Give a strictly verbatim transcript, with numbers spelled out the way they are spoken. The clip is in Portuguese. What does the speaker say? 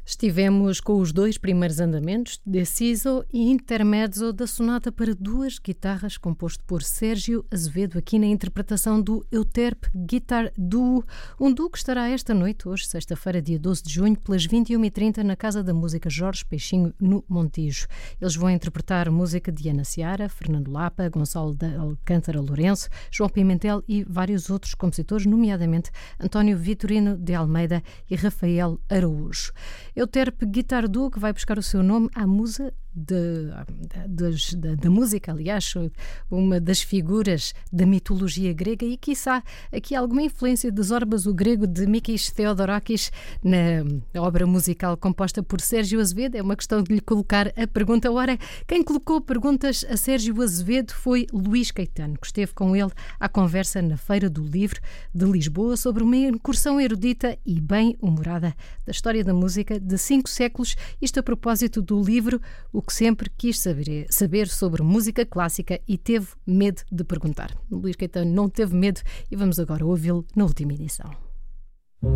Estivemos com os dois primeiros andamentos, Deciso e Intermezzo, da sonata para duas guitarras, composto por Sérgio Azevedo, aqui na interpretação do Euterpe Guitar Duo, um duo que estará esta noite, hoje, sexta-feira, dia doze de junho, pelas vinte e uma e trinta, na Casa da Música Jorge Peixinho, no Montijo. Eles vão interpretar música de Ana Seara, Fernando Lapa, Gonçalo de Alcântara Lourenço, João Pimentel e vários outros compositores, nomeadamente António Vitorino de Almeida e Rafael Araújo. Euterpe Guitar Duo, que vai buscar o seu nome à musa de, de, de, da música, aliás, uma das figuras da mitologia grega e, quiçá, aqui alguma influência de Zorbas, o grego, de Mikis Theodorakis, na obra musical composta por Sérgio Azevedo. É uma questão de lhe colocar a pergunta. Ora, quem colocou perguntas a Sérgio Azevedo foi Luís Caetano, que esteve com ele à conversa na Feira do Livro de Lisboa sobre uma incursão erudita e bem-humorada da história da música de cinco séculos, isto a propósito do livro O que sempre quis saber, saber sobre música clássica e teve medo de perguntar. Luís Caetano não teve medo e vamos agora ouvi-lo na última edição.